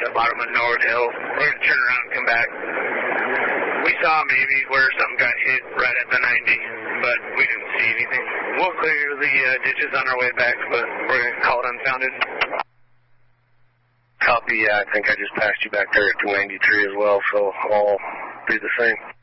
the bottom of Norwood Hill. We're going to turn around and come back. We saw maybe where something got hit right at the 90, but we didn't see anything. We'll clear the ditches on our way back, but we're going to call it unfounded. Copy, I think I just passed you back there at 293 as well, so I'll do the same.